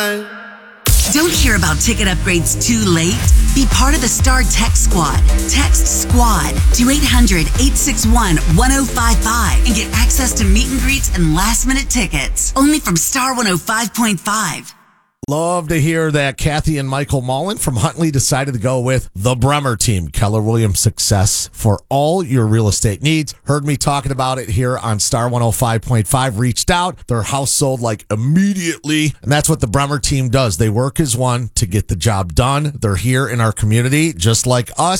Don't hear about ticket upgrades too late? Be part of the Star Tech Squad. Text SQUAD to 800-861-1055 and get access to meet and greets and last-minute tickets. Only from Star 105.5. Love to hear that Kathy and Michael Mullen from Huntley decided to go with the Bremer team. Keller Williams Success for all your real estate needs. Heard me talking about it here on Star 105.5. Reached out. Their house sold like immediately. And that's what the Bremer team does. They work as one to get the job done. They're here in our community just like us.